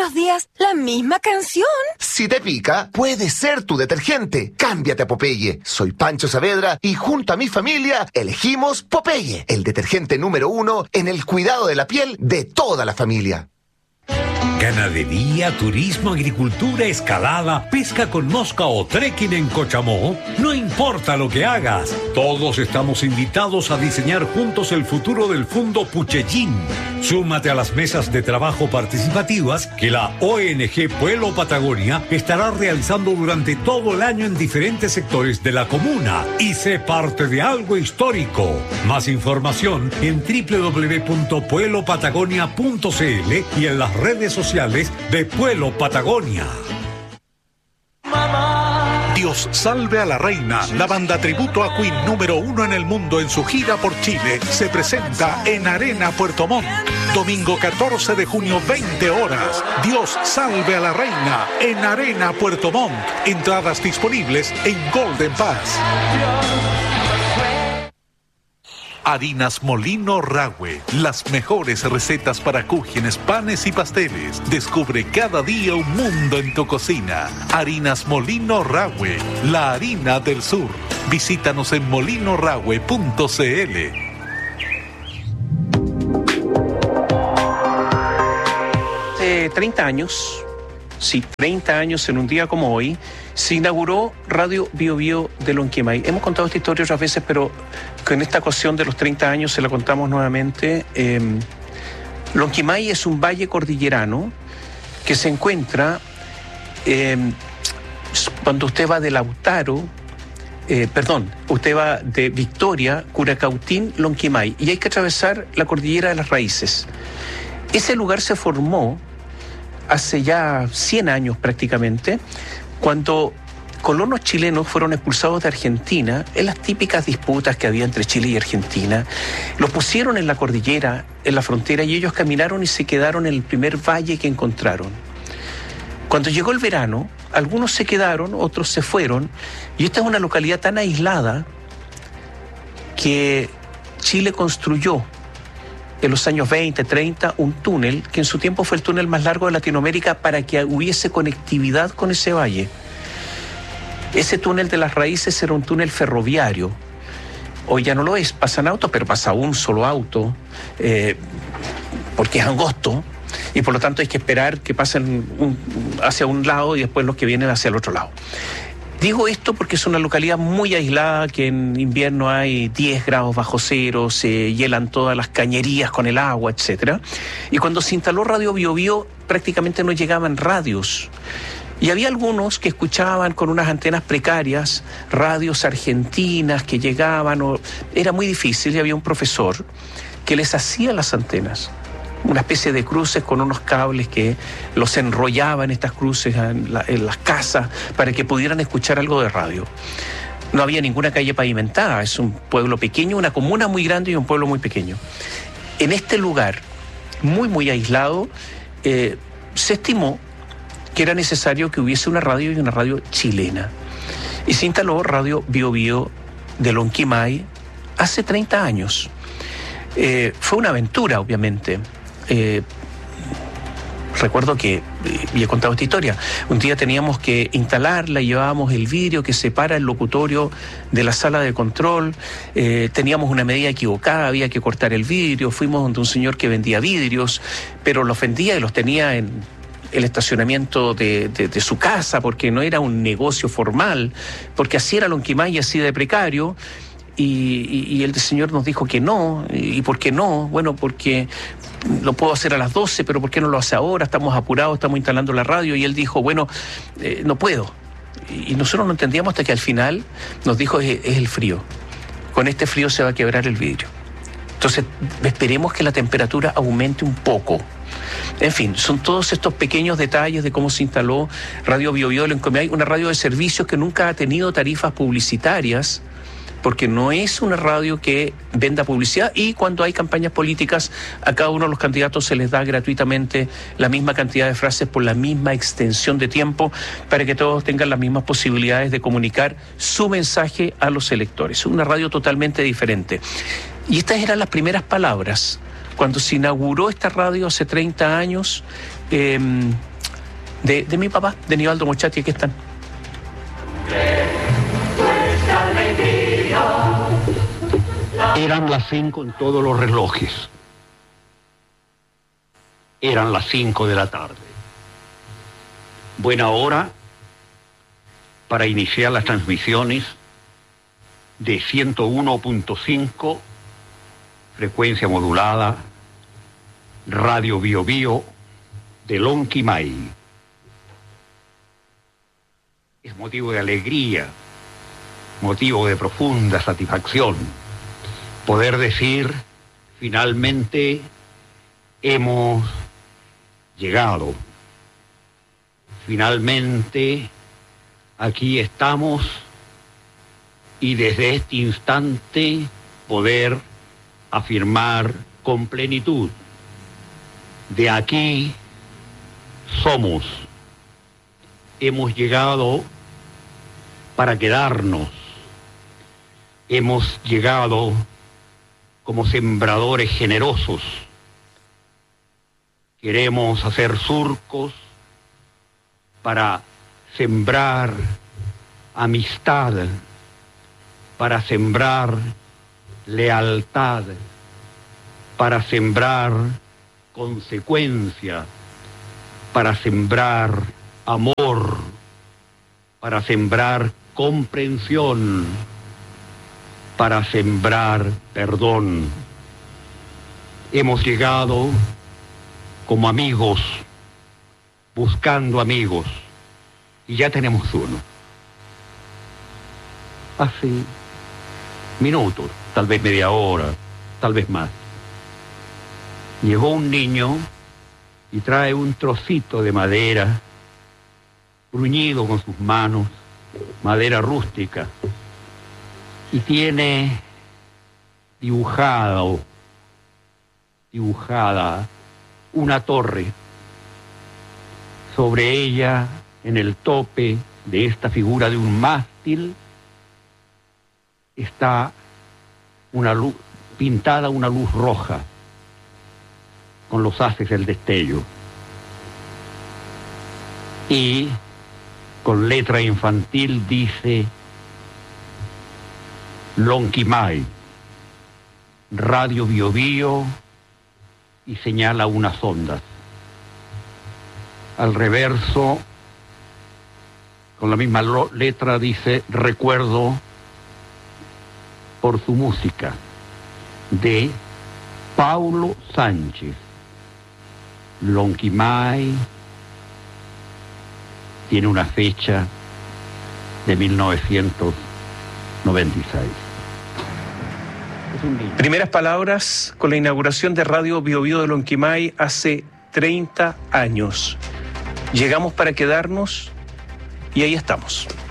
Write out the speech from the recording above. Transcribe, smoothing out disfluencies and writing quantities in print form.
los días la misma canción. Si te pica, puede ser tu detergente. Cámbiate a Popeye. Soy Pancho Saavedra y junto a mi familia elegimos Popeye, el detergente número 1 en el cuidado de la piel de toda la familia. Ganadería, turismo, agricultura, escalada, pesca con mosca o trekking en Cochamó. No importa lo que hagas, todos estamos invitados a diseñar juntos el futuro del Fundo Puchellín. Súmate a las mesas de trabajo participativas que la ONG Pueblo Patagonia estará realizando durante todo el año en diferentes sectores de la comuna y sé parte de algo histórico. Más información en www.pueblopatagonia.cl y en las redes sociales de Pueblo Patagonia. Dios salve a la reina. La banda tributo a Queen número 1 en el mundo en su gira por Chile se presenta en Arena Puerto Montt. Domingo 14 de junio, 20 horas. Dios salve a la reina en Arena Puerto Montt. Entradas disponibles en Golden Pass. Harinas Molino Rahue, las mejores recetas para cúgenes, panes y pasteles. Descubre cada día un mundo en tu cocina. Harinas Molino Rahue, la harina del sur. Visítanos en molinorahue.cl. 30 años, sí, 30 años en un día como hoy, se inauguró Radio Bio Bio de Lonquimay. Hemos contado esta historia otras veces, pero con esta ocasión de los 30 años se la contamos nuevamente. Lonquimay es un valle cordillerano que se encuentra cuando usted va de Lautaro, usted va de Victoria, Curacautín, Lonquimay, y hay que atravesar la cordillera de las Raíces. Ese lugar se formó hace ya 100 años prácticamente, cuando colonos chilenos fueron expulsados de Argentina en las típicas disputas que había entre Chile y Argentina. Los pusieron en la cordillera, en la frontera, y ellos caminaron y se quedaron en el primer valle que encontraron. Cuando llegó el verano, algunos se quedaron, otros se fueron, y esta es una localidad tan aislada que Chile construyó en los años 20, 30, un túnel que en su tiempo fue el túnel más largo de Latinoamérica para que hubiese conectividad con ese valle. Ese túnel de las Raíces era un túnel ferroviario. Hoy ya no lo es, pasan autos, pero pasa un solo auto, porque es angosto, y por lo tanto hay que esperar que pasen hacia un lado y después los que vienen hacia el otro lado. Digo esto porque es una localidad muy aislada, que en invierno hay 10 grados bajo cero, se hielan todas las cañerías con el agua, etc. Y cuando se instaló Radio Bio Bio, prácticamente no llegaban radios. Y había algunos que escuchaban con unas antenas precarias, radios argentinas que llegaban, era muy difícil, y había un profesor que les hacía las antenas. Una especie de cruces con unos cables que los enrollaba en estas cruces en las casas para que pudieran escuchar algo de radio. No había ninguna calle pavimentada, es un pueblo pequeño, una comuna muy grande y un pueblo muy pequeño. En este lugar, muy muy aislado, se estimó que era necesario que hubiese una radio, y una radio chilena. Y se instaló Radio Bio Bio de Lonquimay hace 30 años. Fue una aventura, obviamente. Recuerdo que, y he contado esta historia, un día teníamos que instalarla, llevábamos el vidrio que separa el locutorio de la sala de control, teníamos una medida equivocada, había que cortar el vidrio, fuimos donde un señor que vendía vidrios, pero los vendía y los tenía en el estacionamiento de su casa, porque no era un negocio formal, porque así era Lonquimay y así de precario. Y el señor nos dijo que no. ¿Y por qué no? Bueno, porque lo puedo hacer a las 12, pero ¿por qué no lo hace ahora? Estamos apurados, estamos instalando la radio. Y él dijo, bueno, no puedo. Y nosotros no entendíamos hasta que al final nos dijo, es el frío. Con este frío se va a quebrar el vidrio. Entonces, esperemos que la temperatura aumente un poco. En fin, son todos estos pequeños detalles de cómo se instaló Radio Bio Bio de Lonquimay, una radio de servicios que nunca ha tenido tarifas publicitarias, porque no es una radio que venda publicidad, y cuando hay campañas políticas a cada uno de los candidatos se les da gratuitamente la misma cantidad de frases por la misma extensión de tiempo para que todos tengan las mismas posibilidades de comunicar su mensaje a los electores. Una radio totalmente diferente. Y estas eran las primeras palabras. Cuando se inauguró esta radio hace 30 años, de mi papá, de Nivaldo Mochati, aquí están. Eran las 5 en todos los relojes. Eran las 5 de la tarde. Buena hora para iniciar las transmisiones de 101.5, frecuencia modulada, Radio Bio Bio de Lonquimay. Es motivo de alegría, motivo de profunda satisfacción poder decir, finalmente hemos llegado. Finalmente aquí estamos y desde este instante poder afirmar con plenitud: de aquí somos. Hemos llegado para quedarnos. Hemos llegado como sembradores generosos. Queremos hacer surcos para sembrar amistad, para sembrar lealtad, para sembrar consecuencia, para sembrar amor, para sembrar comprensión, para sembrar perdón. Hemos llegado como amigos, buscando amigos, y ya tenemos uno. Hace minutos, tal vez media hora, tal vez más, llegó un niño y trae un trocito de madera, bruñido con sus manos, madera rústica, y tiene dibujada una torre. Sobre ella, en el tope de esta figura de un mástil, está una luz, pintada una luz roja, con los haces del destello. Y con letra infantil dice: Lonquimay, Radio Bio Bio, y señala unas ondas. Al reverso, con la misma letra, dice: recuerdo por su música, de Paulo Sánchez. Lonquimay tiene una fecha de 1996. Primeras palabras con la inauguración de Radio Bio Bio de Lonquimay hace 30 años. Llegamos para quedarnos y ahí estamos.